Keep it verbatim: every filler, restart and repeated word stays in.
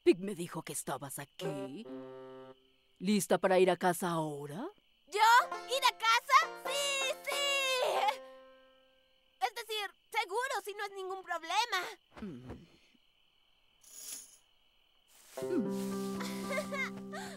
Pig me dijo que estabas aquí. ¿Lista para ir a casa ahora? ¿Yo? ¿Ir a casa? ¡Sí, sí! Es decir, seguro, si no es ningún problema. Mm. Mm.